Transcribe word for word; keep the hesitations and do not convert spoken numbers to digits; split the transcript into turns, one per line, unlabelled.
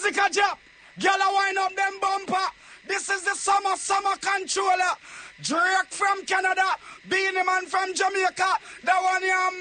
music a drop. Girl a wind up them bumper. This is the summer, summer controller. Drake from Canada, Beanie Man from Jamaica. The one you